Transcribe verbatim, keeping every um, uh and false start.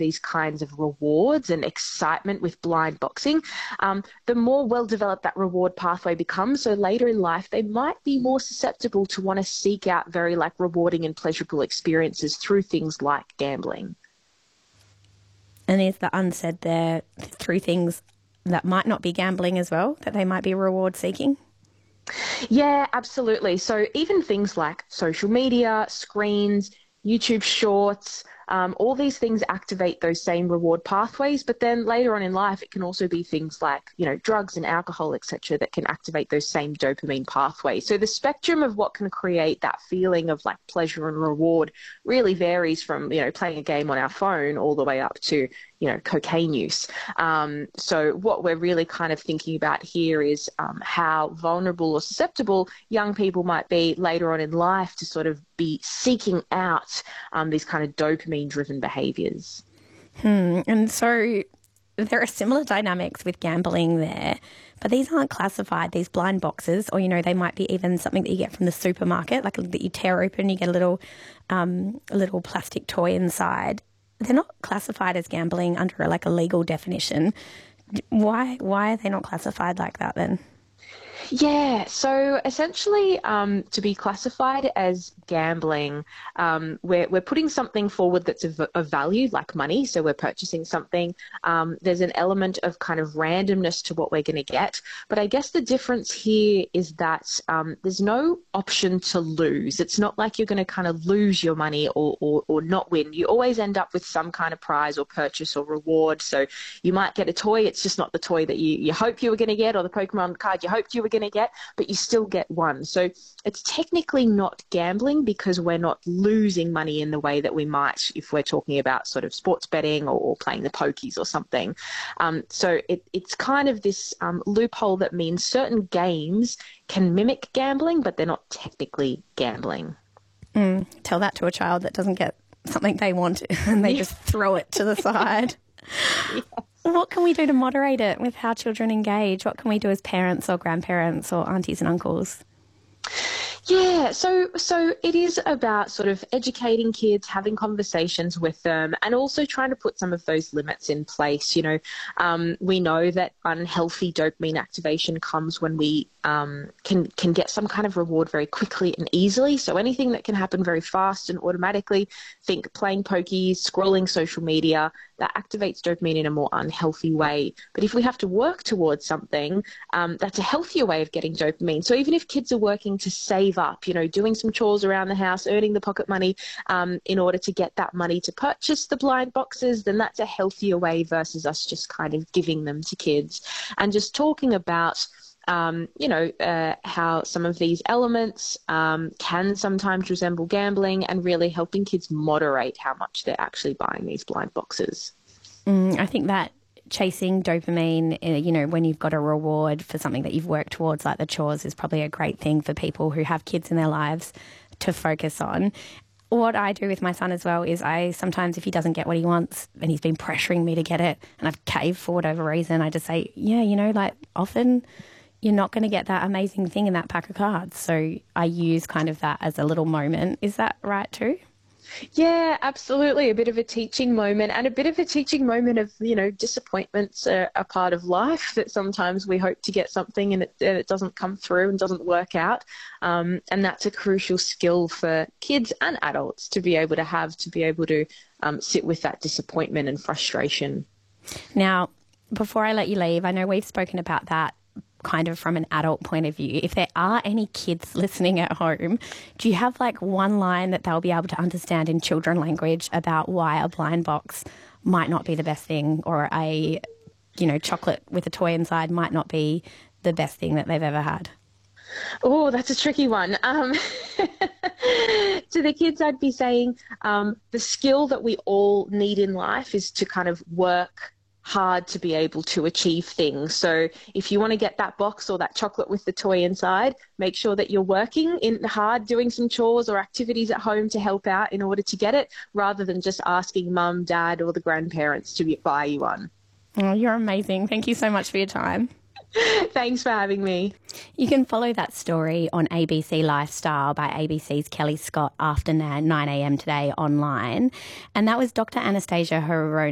these kinds of rewards and excitement with blind boxing, um, the more well-developed that reward pathway becomes. So later in life, they might be more susceptible to want to seek out very like rewarding and pleasurable experiences through things like gambling. And is the unsaid there through things that might not be gambling as well, that they might be reward seeking? Yeah, absolutely. So even things like social media, screens, YouTube Shorts, um, all these things activate those same reward pathways. But then later on in life, it can also be things like, you know, drugs and alcohol, et cetera, that can activate those same dopamine pathways. So the spectrum of what can create that feeling of like pleasure and reward really varies from, you know, playing a game on our phone all the way up to, you know, cocaine use. Um, so what we're really kind of thinking about here is um, how vulnerable or susceptible young people might be later on in life to sort of be seeking out um, these kind of dopamine-driven behaviours. Hmm. And so there are similar dynamics with gambling there, but these aren't classified, these blind boxes, or, you know, they might be even something that you get from the supermarket, like that you tear open, you get a little, um, a little plastic toy inside. They're not classified as gambling under like a legal definition. Why why are they not classified like that then? Yeah, so essentially um, to be classified as gambling, um, we're, we're putting something forward that's of, of value, like money, so we're purchasing something. Um, there's an element of kind of randomness to what we're going to get, but I guess the difference here is that um, there's no option to lose. It's not like you're going to kind of lose your money or, or, or not win. You always end up with some kind of prize or purchase or reward. So you might get a toy, it's just not the toy that you, you hope you were going to get, or the Pokemon card you hoped you were going to get, but you still get one. So it's technically not gambling because we're not losing money in the way that we might if we're talking about sort of sports betting or, or playing the pokies or something. Um, so it, it's kind of this um, loophole that means certain games can mimic gambling, but they're not technically gambling. Mm, tell that to a child that doesn't get something they want and they Yeah. just throw it to the side. Yeah. What can we do to moderate it with how children engage? What can we do as parents or grandparents or aunties and uncles? Yeah, so so it is about sort of educating kids, having conversations with them, and also trying to put some of those limits in place. You know, um, we know that unhealthy dopamine activation comes when we um, can can get some kind of reward very quickly and easily. So anything that can happen very fast and automatically, think playing pokies, scrolling social media, that activates dopamine in a more unhealthy way. But if we have to work towards something, um, that's a healthier way of getting dopamine. So even if kids are working to save up, you know, doing some chores around the house, earning the pocket money um, in order to get that money to purchase the blind boxes, then that's a healthier way versus us just kind of giving them to kids. And just talking about Um, you know, uh, how some of these elements um, can sometimes resemble gambling, and really helping kids moderate how much they're actually buying these blind boxes. Mm, I think that chasing dopamine, uh, you know, when you've got a reward for something that you've worked towards, like the chores, is probably a great thing for people who have kids in their lives to focus on. What I do with my son as well is I sometimes, if he doesn't get what he wants and he's been pressuring me to get it and I've caved for whatever reason, I just say, yeah, you know, like often you're not going to get that amazing thing in that pack of cards. So I use kind of that as a little moment. Is that right too? Yeah, absolutely. A bit of a teaching moment, and a bit of a teaching moment of, you know, disappointments are a part of life, that sometimes we hope to get something and it, and it doesn't come through and doesn't work out. Um, and that's a crucial skill for kids and adults to be able to have, to be able to um, sit with that disappointment and frustration. Now, before I let you leave, I know we've spoken about that kind of from an adult point of view. If there are any kids listening at home, do you have like one line that they'll be able to understand in children language about why a blind box might not be the best thing, or a, you know, chocolate with a toy inside might not be the best thing that they've ever had? Oh, that's a tricky one. Um, to the kids, I'd be saying um, the skill that we all need in life is to kind of work hard to be able to achieve things. So if you want to get that box or that chocolate with the toy inside, make sure that you're working in hard, doing some chores or activities at home to help out in order to get it, rather than just asking mum, dad, or the grandparents to buy you one. Oh, you're amazing. Thank you so much for your time. Thanks for having me. You can follow that story on A B C Lifestyle by A B C's Kelly Scott after nine a.m. today online. And that was Doctor Anastasia Horona.